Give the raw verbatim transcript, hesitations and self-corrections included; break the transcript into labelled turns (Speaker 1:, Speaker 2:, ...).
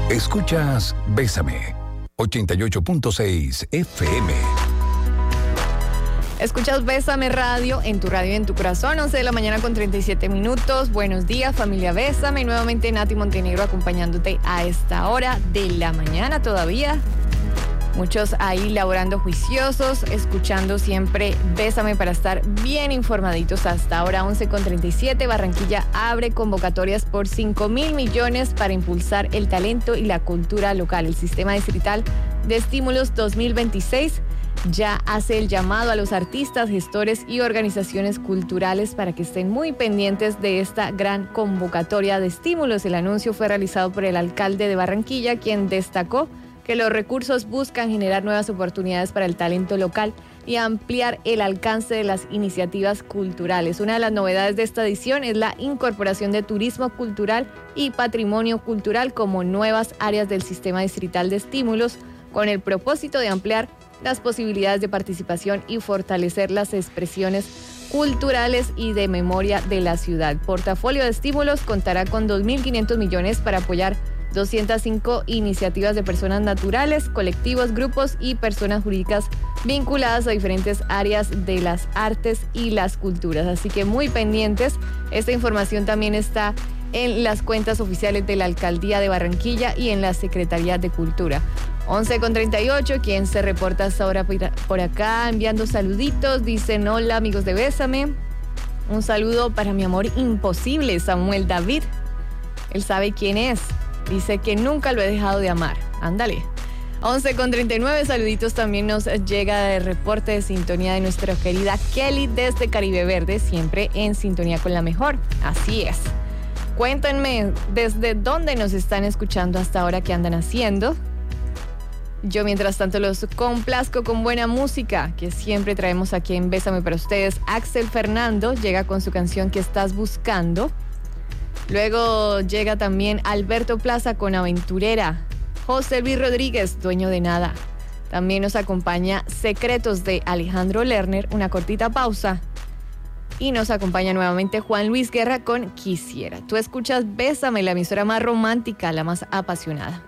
Speaker 1: Escuchas Bésame, ochenta y ocho punto seis F M.
Speaker 2: Escuchas Bésame Radio, en tu radio y en tu corazón, once de la mañana con treinta y siete minutos. Buenos días, familia Bésame. Nuevamente Nati Montenegro acompañándote a esta hora de la mañana todavía. Muchos ahí laborando juiciosos, escuchando siempre Bésame para estar bien informaditos hasta ahora, once con treinta y siete. Barranquilla abre convocatorias por cinco mil millones para impulsar el talento y la cultura local. El Sistema Distrital de Estímulos dos mil veintiséis ya hace el llamado a los artistas, gestores y organizaciones culturales para que estén muy pendientes de esta gran convocatoria de estímulos. El anuncio fue realizado por el alcalde de Barranquilla, quien destacó que los recursos buscan generar nuevas oportunidades para el talento local y ampliar el alcance de las iniciativas culturales. Una de las novedades de esta edición es la incorporación de turismo cultural y patrimonio cultural como nuevas áreas del Sistema Distrital de Estímulos, con el propósito de ampliar las posibilidades de participación y fortalecer las expresiones culturales y de memoria de la ciudad. El portafolio de estímulos contará con dos mil quinientos millones para apoyar doscientas cinco iniciativas de personas naturales, colectivos, grupos y personas jurídicas vinculadas a diferentes áreas de las artes y las culturas. Así que muy pendientes. Esta información también está en las cuentas oficiales de la Alcaldía de Barranquilla y en la Secretaría de Cultura. once con treinta y ocho, quien se reporta hasta ahora por acá enviando saluditos. Dicen: hola amigos de Bésame, un saludo para mi amor imposible, Samuel David. Él sabe quién es. Dice que nunca lo he dejado de amar. Ándale. once con treinta y nueve, saluditos también nos llega el reporte de sintonía de nuestra querida Kelly desde Caribe Verde, siempre en sintonía con la mejor. Así es. Cuéntenme desde dónde nos están escuchando hasta ahora, qué andan haciendo. Yo mientras tanto los complazco con buena música que siempre traemos aquí en Bésame para ustedes. Axel Fernando llega con su canción ¿Qué estás buscando? Luego llega también Alberto Plaza con Aventurera. José Luis Rodríguez, Dueño de Nada. También nos acompaña Secretos de Alejandro Lerner, una cortita pausa. Y nos acompaña nuevamente Juan Luis Guerra con Quisiera. Tú escuchas Bésame, la emisora más romántica, la más apasionada.